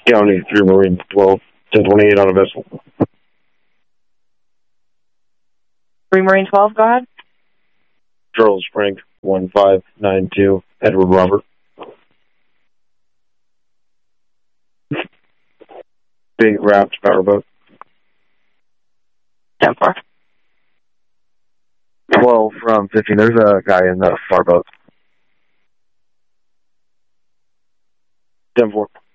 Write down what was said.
County, 3 Marine, 12, 1028 on a vessel. 3 Marine 12, go ahead. Charles Frank, 1592, Edward Robert. Big wrapped powerboat. 10-4. 12 from 15. There's a guy in the far boat. 10-4.